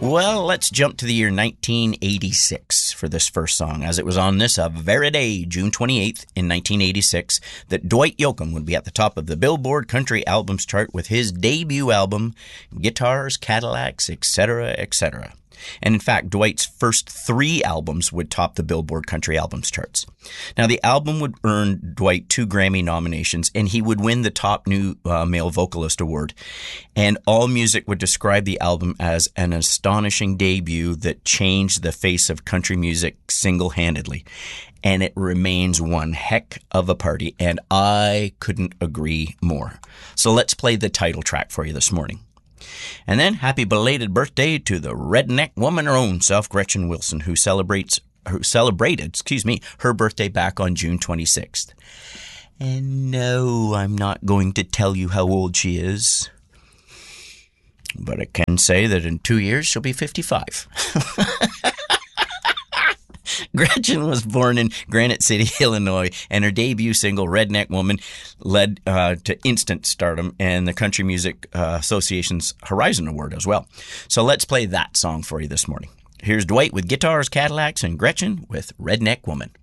Well, let's jump to the year 1986 for this first song, as it was on this very day, June 28th in 1986, that Dwight Yoakam would be at the top of the Billboard Country Albums chart with his debut album, Guitars, Cadillacs, etc., etc. And in fact, Dwight's first 3 albums would top the Billboard Country Albums charts. Now, the album would earn Dwight 2 Grammy nominations, and he would win the Top New Male Vocalist Award. And AllMusic would describe the album as an astonishing debut that changed the face of country music single-handedly. And it remains one heck of a party, and I couldn't agree more. So let's play the title track for you this morning. And then, happy belated birthday to the redneck woman her own self, Gretchen Wilson, who celebrated her birthday back on June 26th. And no, I'm not going to tell you how old she is. But I can say that in 2 years, she'll be 55. Gretchen was born in Granite City, Illinois, and her debut single, Redneck Woman, led to instant stardom and the Country Music Association's Horizon Award as well. So let's play that song for you this morning. Here's Dwight with Guitars, Cadillacs, and Gretchen with Redneck Woman.